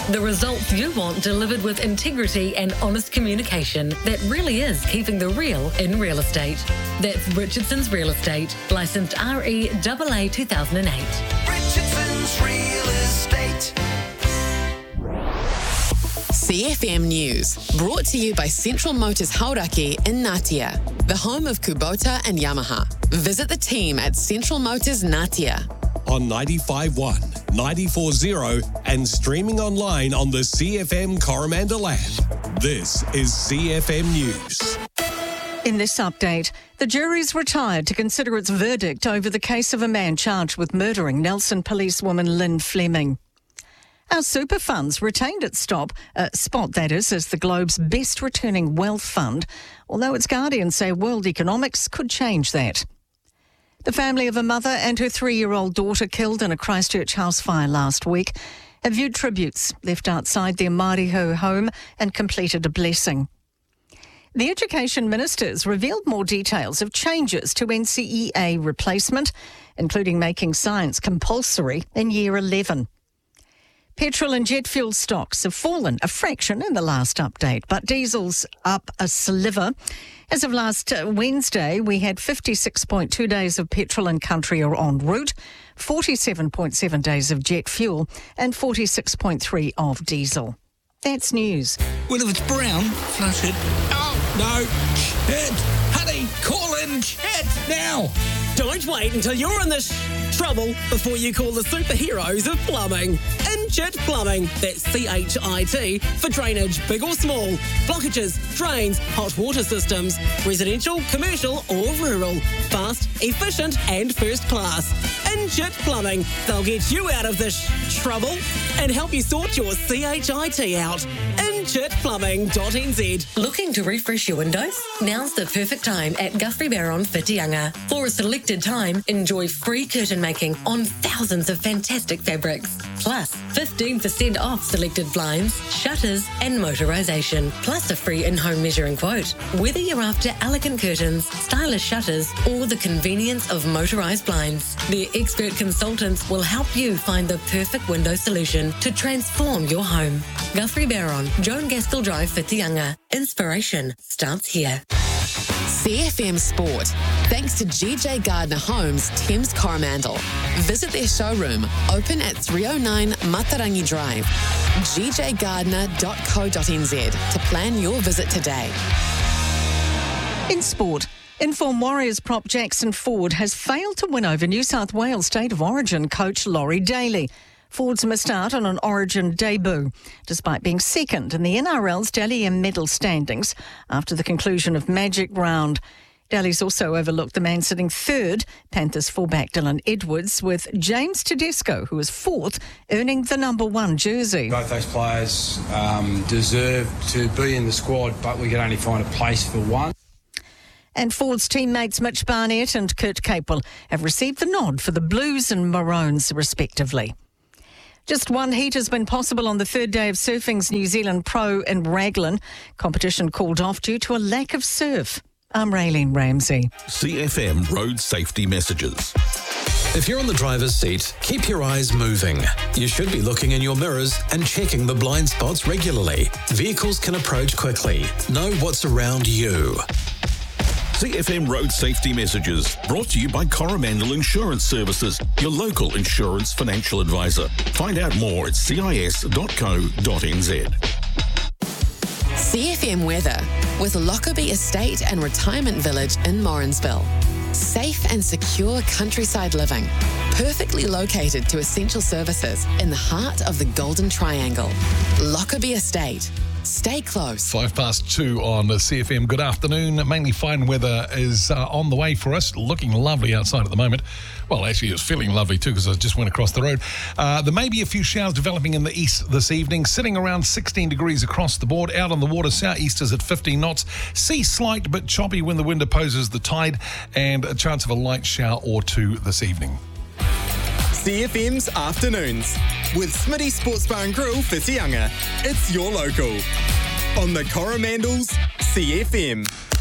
The results you want delivered with integrity and honest communication that really is keeping the real in real estate. That's Richardson's Real Estate, licensed REAA 2008. Richardson's Real Estate. CFM News, brought to you by Central Motors Hauraki in Ngatea, the home of Kubota and Yamaha. Visit the team at Central Motors Ngatea. On 95.1, 94.0 and streaming online on the CFM Coromandel app. This is CFM News. In this update, the jury's retired to consider its verdict over the case of a man charged with murdering Nelson policewoman Lynn Fleming. Our super funds retained its spot, that is, as the Globe's best returning wealth fund, although its guardians say world economics could change that. The family of a mother and her 3-year-old daughter killed in a Christchurch house fire last week have viewed tributes left outside their Mariho home and completed a blessing. The Education Minister's revealed more details of changes to NCEA replacement, including making science compulsory in Year 11. Petrol and jet fuel stocks have fallen a fraction in the last update, but diesel's up a sliver. As of last Wednesday, we had 56.2 days of petrol in country or en route, 47.7 days of jet fuel and 46.3 of diesel. That's news. Well, if it's brown, flush it. Oh, no. Chet! Honey, call in Chet now! Don't wait until you're in this trouble before you call the superheroes of plumbing. Inchet Plumbing, that's CHIT, for drainage, big or small, blockages, drains, hot water systems, residential, commercial or rural. Fast, efficient and first class. Inchet Plumbing, they'll get you out of this trouble and help you sort your CHIT out. InchetPlumbing.nz. Looking to refresh your windows? Now's the perfect time at Guthrie Barron Whitianga. For a selected time, enjoy free curtain making on thousands of fantastic fabrics. Plus, 15% off selected blinds, shutters and motorisation. Plus a free in-home measuring quote. Whether you're after elegant curtains, stylish shutters or the convenience of motorised blinds, their expert consultants will help you find the perfect window solution to transform your home. Guthrie Barron, Joan Gaskell Drive, Whitianga. Inspiration starts here. CFM Sport, thanks to GJ Gardner Homes, Thames Coromandel. Visit their showroom, open at 309 Matarangi Drive. gjgardner.co.nz to plan your visit today. In sport, Inform Warriors prop Jackson Ford has failed to win over New South Wales State of Origin coach Laurie Daly. Ford's missed out on an Origin debut, despite being second in the NRL's Dally M medal standings after the conclusion of Magic Round. Daly's also overlooked the man sitting third, Panthers fullback Dylan Edwards, with James Tedesco, who is fourth, earning the number 1 jersey. Both those players deserve to be in the squad, but we could only find a place for one. And Ford's teammates Mitch Barnett and Kurt Capewell have received the nod for the Blues and Maroons, respectively. Just one heat has been possible on the third day of surfing's New Zealand Pro in Raglan. Competition called off due to a lack of surf. I'm Raylene Ramsey. CFM Road Safety Messages. If you're in the driver's seat, keep your eyes moving. You should be looking in your mirrors and checking the blind spots regularly. Vehicles can approach quickly. Know what's around you. CFM Road Safety Messages, brought to you by Coromandel Insurance Services, your local insurance financial advisor. Find out more at cis.co.nz. CFM Weather, with Lockerbie Estate and Retirement Village in Morrinsville. Safe and secure countryside living, perfectly located to essential services in the heart of the Golden Triangle. Lockerbie Estate. Stay close. 2:05 on CFM. Good afternoon. Mainly fine weather is on the way for us. Looking lovely outside at the moment. Well, actually, it was feeling lovely too because I just went across the road. There may be a few showers developing in the east this evening, sitting around 16 degrees across the board. Out on the water, southeasters at 15 knots. Sea slight but choppy when the wind opposes the tide, and a chance of a light shower or two this evening. CFM's Afternoons with Smitty Sports Bar and Grill, Whitianga. It's your local on the Coromandel's CFM.